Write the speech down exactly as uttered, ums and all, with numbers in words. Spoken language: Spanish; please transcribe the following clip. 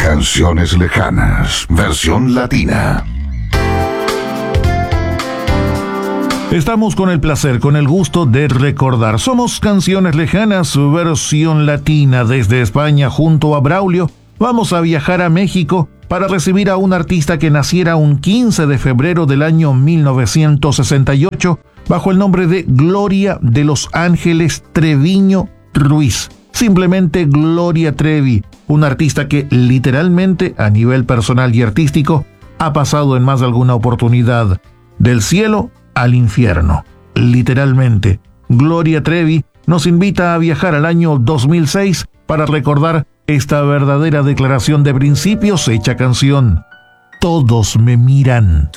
Canciones lejanas, versión latina. Estamos con el placer, con el gusto de recordar. Somos Canciones Lejanas, versión latina. Desde España, junto a Braulio, vamos a viajar a México para recibir a un artista que naciera un quince de febrero del año mil novecientos sesenta y ocho bajo el nombre de Gloria de los Ángeles Treviño Ruiz. Simplemente Gloria Trevi, un artista que literalmente, a nivel personal y artístico, ha pasado en más de alguna oportunidad del cielo al infierno. Literalmente, Gloria Trevi nos invita a viajar al año dos mil seis para recordar esta verdadera declaración de principios hecha canción. Todos me miran.